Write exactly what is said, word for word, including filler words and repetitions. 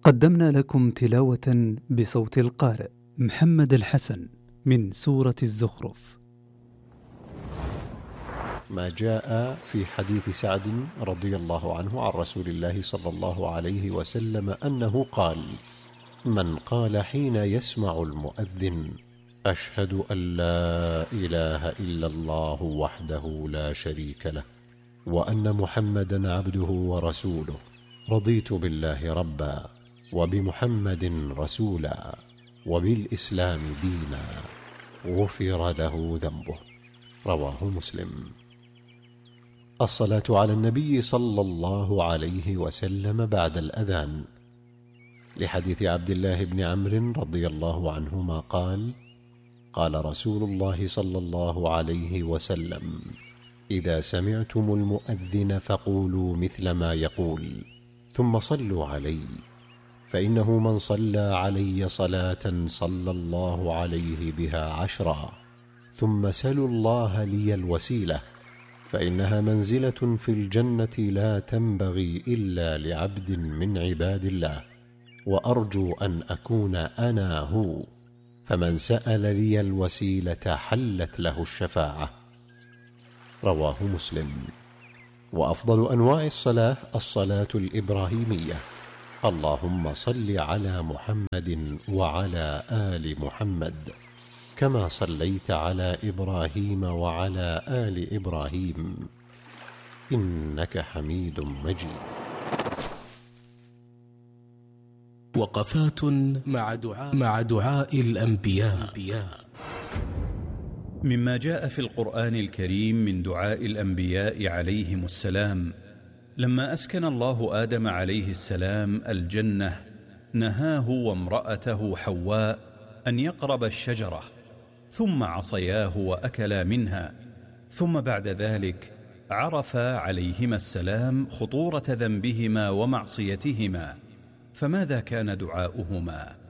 قدمنا لكم تلاوة بصوت القارئ محمد الحسن من سورة الزخرف. ما جاء في حديث سعد رضي الله عنه عن رسول الله صلى الله عليه وسلم أنه قال: من قال حين يسمع المؤذن أشهد أن لا إله إلا الله وحده لا شريك له وأن محمدا عبده ورسوله رضيت بالله ربا وبمحمد رسولا وبالإسلام دينا غفر له ذنبه. رواه مسلم. الصلاة على النبي صلى الله عليه وسلم بعد الأذان، لحديث عبد الله بن عمرو رضي الله عنهما قال: قال رسول الله صلى الله عليه وسلم: إذا سمعتم المؤذن فقولوا مثل ما يقول ثم صلوا علي، فإنه من صلى علي صلاة صلى الله عليه بها عشرا، ثم سلوا الله لي الوسيلة، فإنها منزلة في الجنة لا تنبغي إلا لعبد من عباد الله، وأرجو أن أكون أنا هو، فمن سأل لي الوسيلة حلت له الشفاعة. رواه مسلم. وأفضل أنواع الصلاة الصلاة الإبراهيمية، اللهم صل على محمد وعلى آل محمد كما صليت على إبراهيم وعلى آل إبراهيم إنك حميد مجيد. وقفات مع دعاء, مع دعاء الأنبياء. مما جاء في القرآن الكريم من دعاء الأنبياء عليهم السلام، لما أسكن الله آدم عليه السلام الجنة نهاه وامرأته حواء أن يقرب الشجرة، ثم عصياه وأكلا منها، ثم بعد ذلك عرفا عليهما السلام خطورة ذنبهما ومعصيتهما، فماذا كان دعاؤهما؟